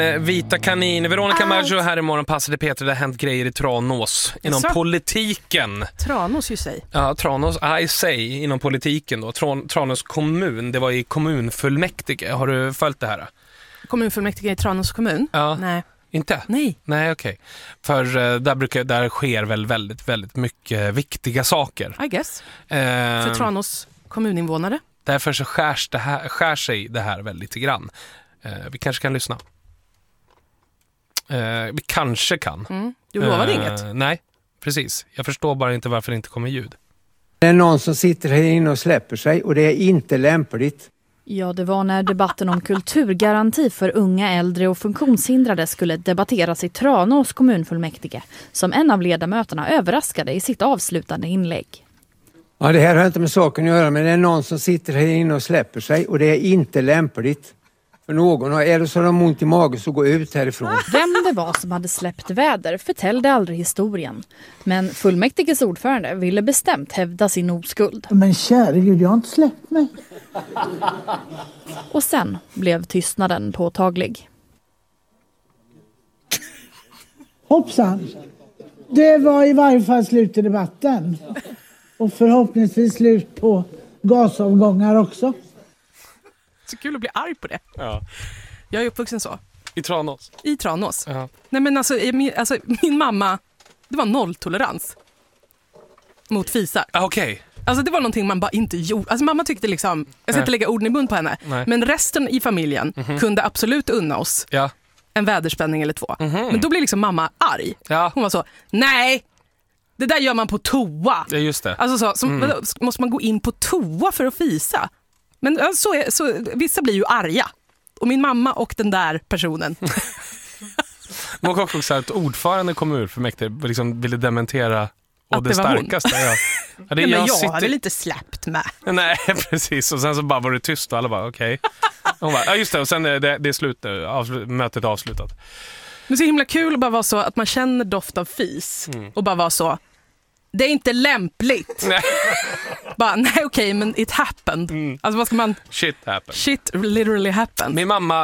Vita kanin, Veronica Maggio här i morgon. Passade Peter, det har hänt grejer i Tranås inom politiken. Tranås ju säg. Ja, Tranås, I say, inom politiken då. Tranås kommun, det var i kommunfullmäktige. Har du följt det här? Kommunfullmäktige i Tranås kommun? Ja. Nej. Inte? Nej, okej. För där sker väl väldigt, väldigt mycket viktiga saker. I guess. För Tranås kommuninvånare. Därför så skär sig det här väldigt grann. Vi kanske kan lyssna. Vi kanske kan. Du lovade inget? Nej, precis. Jag förstår bara inte varför det inte kommer ljud. Det är någon som sitter här inne och släpper sig och det är inte lämpligt. Ja, det var när debatten om kulturgaranti för unga, äldre och funktionshindrade skulle debatteras i Tranås kommunfullmäktige som en av ledamöterna överraskade i sitt avslutande inlägg. Ja, det här har inte med saken att göra, men det är någon som sitter här inne och släpper sig och det är inte lämpligt för någon. Och är det så de ont i magen så gå ut härifrån. Vem det var som hade släppt väder förtällde aldrig historien. Men fullmäktiges ordförande ville bestämt hävda sin oskuld. Men kära Gud, jag har inte släppt mig. Och sen blev tystnaden påtaglig. Hoppsan. Det var i varje fall slut i debatten. Och förhoppningsvis slut på gasavgångar också. Så kul att bli arg på det. Ja. Jag är uppvuxen så. I Tranås? I Tranås. Ja. Nej men alltså min mamma, det var nolltolerans mot fisar. Okej. Alltså det var någonting man bara inte gjorde. Alltså mamma tyckte liksom, jag ska inte lägga orden i mun på henne. Nej. Men resten i familjen kunde absolut unna oss en väderspänning eller två. Men då blev liksom mamma arg. Ja. Hon var så, nej, det där gör man på toa. Ja, just det. Alltså måste man gå in på toa för att fisa? Men så vissa blir ju arga. Och min mamma och den där personen. Man kan också säga att ordförande kommunfullmäktige liksom ville dementera och det starkaste. Ja. Ja, men jag hade lite släppt med. Nej, precis. Och sen så bara var det tyst och alla bara okej. Hon bara, ja just det, och sen är det slut nu. Mötet avslutat. Men så himla kul att bara vara så att man känner doft av fis och bara vara så, det är inte lämpligt. Nej. Bara, nej okej, men it happened. Alltså vad ska man... Shit happened. Shit literally happened. Min mamma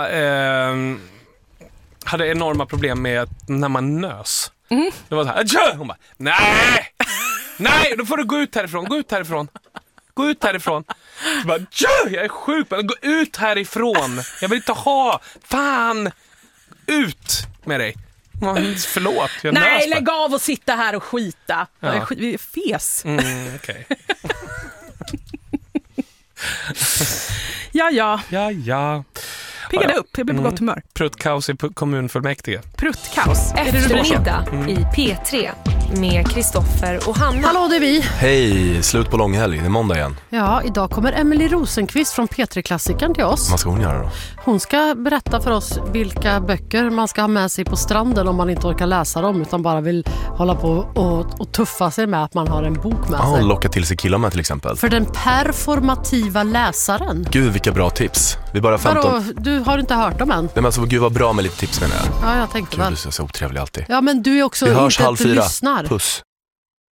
hade enorma problem med att när man nös. Det var så här, adjö! Hon bara, nej, då får du gå ut härifrån. Gå ut härifrån. Så bara, adjö! Jag är sjuk, men gå ut härifrån. Jag vill inte ha, fan, ut med dig. Förlåt, jag nej, lägg av och sitta här och skita. Ja. Fes. Okej. Ja. Piggade upp, jag blev på gott humör. Pruttkaos i kommunfullmäktige. Pruttkaos. Eftermiddag i P3 med Kristoffer och Hanna. Hallå, det är vi. Hej, slut på långhelg, det är måndag igen. Ja, idag kommer Emily Rosenqvist från P3-klassikern till oss. Vad ska hon göra då? Hon ska berätta för oss vilka böcker man ska ha med sig på stranden om man inte orkar läsa dem utan bara vill hålla på och tuffa sig med att man har en bok med sig. Locka till sig killar med till exempel. För den performativa läsaren. Gud, vilka bra tips. Vi bara 15... Vadå, du har inte hört dem än? Nej, men alltså, gud vad bra med lite tips menar jag. Ja, jag tänkte Gud, väl. du är så otrevlig alltid. Ja, men du är också vi hörs inte att du 3:30. lyssnar. Puss.